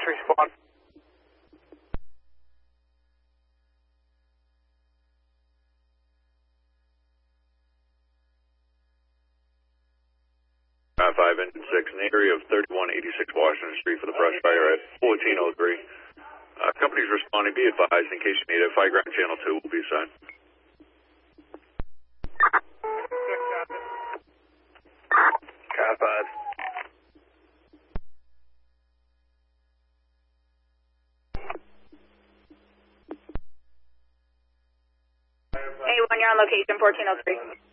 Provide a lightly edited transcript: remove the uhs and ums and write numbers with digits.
respond. 5 engine 6 in the area of 3186 Washington Street for the brush fire at 1403. Company's responding. Be advised, in case you need it, fire ground channel 2 will be assigned. Car 5. A1, you're on location, 1403.